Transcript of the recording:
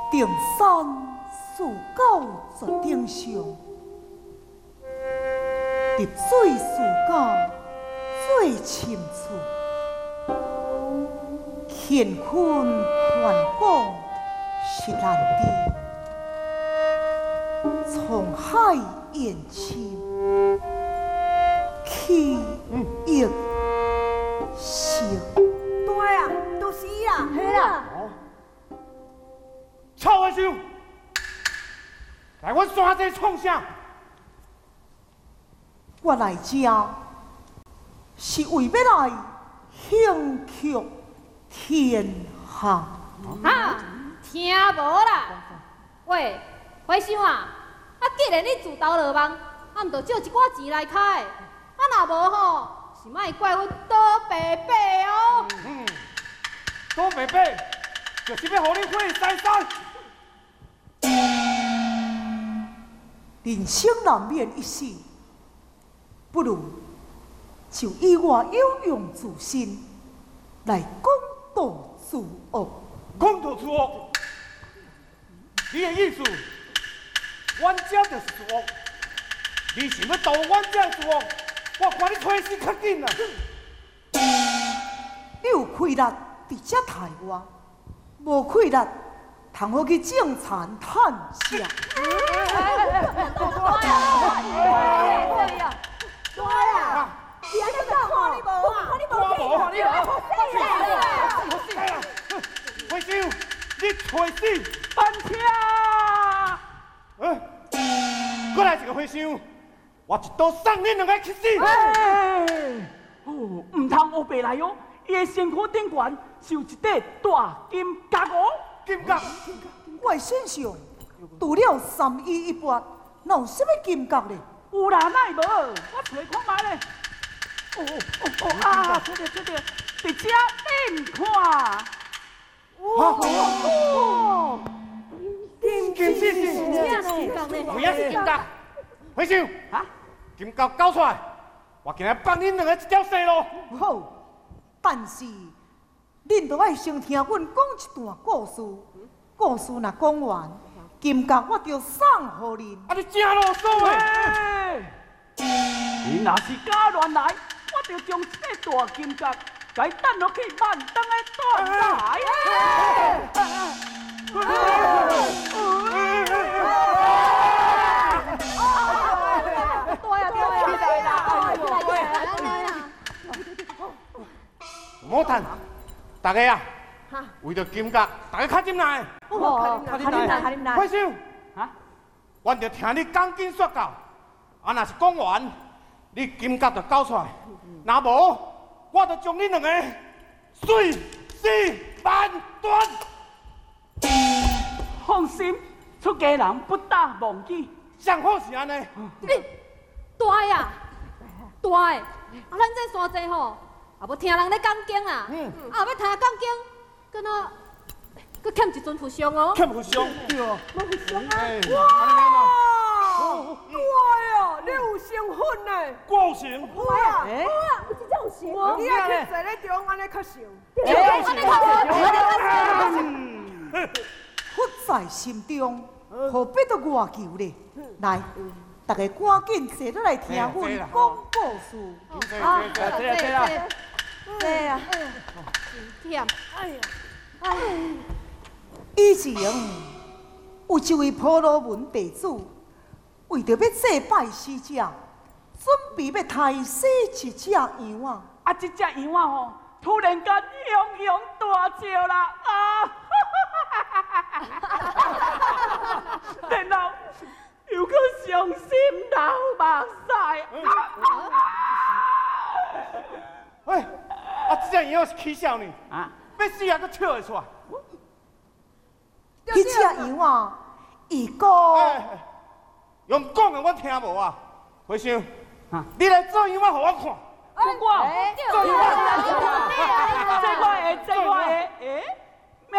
定山树高竹顶上，滴水树高最深处，乾坤宽广是难敌，沧海延青，气亦生。 对啊，都是啦，嘿啦。 臭和尚，来阮山这创啥？ 我来这是为要来兴曲天下。 啊，听无啦！喂，和尚啊，既然你自投罗网，毋着借一寡钱来开，若无吼，是莫怪阮倒白白哦。 倒白白，就是要互你毁三山。 人生难免一死，不如就以我有用之心来公道自恶。 公道自恶，你的意思，阮遮就是自恶。你想要盗阮遮自恶，我看你推死较紧啊！ 你有气力伫遮杀我，无气力，通好去种田趁食。 对啊，你安尼讲看你无啊？看你无看你无，和尚，你找死！ 班车。 过来一个和尚，我一刀送恁两个去死！ 唔通黑白来哦，伊的身躯顶悬是有一块大金甲哦。 金甲， 我的身上除了3衣1鉢，哪有什么金甲呢？ 有啦，哪会无？我找看觅咧。啊，出着，伫遮顶看。 金有影是金甲，和尚，金甲交出来，我今日放恁两个一条生路。 好，但是恁都爱先听阮讲一段故事。故事若讲完，金甲我就送互恁。 啊，你真啰嗦诶！ 你若是敢乱来，我就将这个大金甲该等落去万东的断来。 唔好谈，大家啊，为着金甲，大家较进来。 较啉来。 快手，阮着听你讲紧说到，若是讲完，你金甲就交出来，若无，我就将恁两个碎尸万段。 放心，出家人不打妄语。 上好是安尼。 大呀，大诶！咱这山寨吼，也要听人咧讲经啦，要听讲经，搁那，搁欠一尊佛像哦。 欠佛像，对哦。 佛像啊！ 哇！ 对啊，你有成分呢？ 我有成。 对啊，有这种成，你要去坐咧中安尼较成。 佛在心中，何必得外求呢？来，大家赶紧坐落来听阮讲故事。 这啊！ 对啊， 忝。 以前有一位婆罗门弟子，为着要祭拜死者，准备要抬死一只羊啊！ 啊，这只羊啊吼，突然间雄雄大叫啦啊！然后又搁伤心流目屎。 喂，啊，这只羊是起笑呢？ 啊， 要死啊，搁跳会出来。 迄只羊啊，伊讲， 用讲的我听无啊。和尚，你来做羊啊，互我看。 我，这我会，